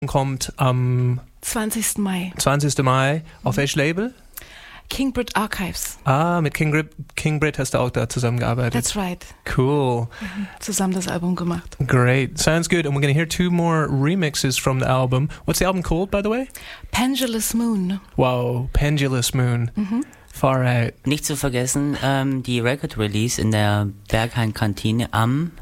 kommt am 20. Mai. 20. Mai. Auf welches Label? King Brit Archives. Mit King Brit hast du auch da zusammengearbeitet. That's right. Cool. Zusammen das Album gemacht. Great. Sounds good. And we're going to hear 2 more remixes from the album. What's the album called, by the way? Pendulous Moon. Wow, Pendulous Moon. Far out. Nicht zu vergessen, die Record Release in der Berghain-Kantine am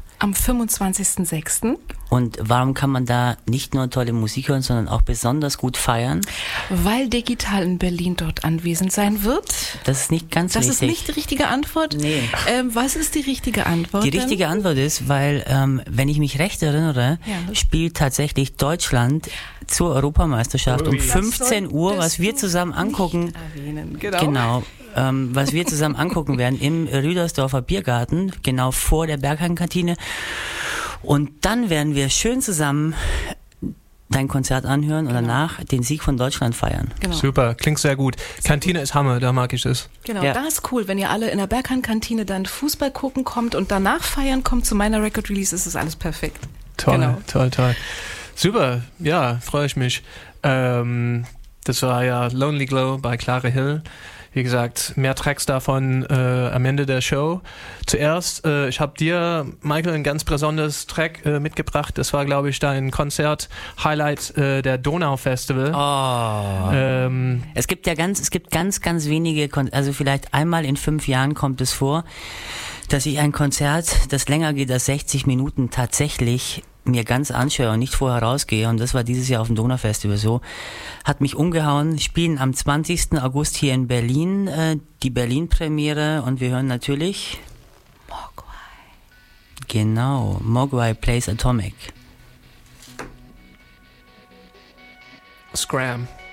25.06. Und warum kann man da nicht nur tolle Musik hören, sondern auch besonders gut feiern? Weil Digital in Berlin dort anwesend sein wird. Das ist nicht ganz richtig. Das ist nicht die richtige Antwort? Nee. Was ist die richtige Antwort? Die richtige Antwort ist, weil, wenn ich mich recht erinnere, spielt tatsächlich Deutschland zur Europameisterschaft um 15 Uhr, was wir zusammen angucken. Genau. Was wir zusammen angucken werden im Rüdersdorfer Biergarten, genau vor der Berghain-Kantine. Und dann werden wir schön zusammen dein Konzert anhören und danach den Sieg von Deutschland feiern. Genau. Super, klingt sehr gut. Kantine ist Hammer, da mag ich es. Genau, da ist cool. Wenn ihr alle in der Berghain-Kantine dann Fußball gucken kommt und danach feiern kommt zu meiner Record-Release, ist es alles perfekt. Toll, toll. Super, ja, freue ich mich. Das war ja Lonely Glow bei Clara Hill. Wie gesagt, mehr Tracks davon am Ende der Show. Zuerst, ich habe dir, Michael, ein ganz besonderes Track mitgebracht. Das war, glaube ich, dein Konzert-Highlight der Donau-Festival. Es gibt ganz, ganz wenige, also vielleicht einmal in 5 Jahren kommt es vor, dass ich ein Konzert, das länger geht als 60 Minuten, tatsächlich mir ganz anschaue und nicht vorher rausgehe. Und das war dieses Jahr auf dem Donaufestival so. Hat mich umgehauen. Spielen am 20. August hier in Berlin, die Berlin-Premiere. Und wir hören natürlich Mogwai. Genau, Mogwai Plays Atomic. Scram.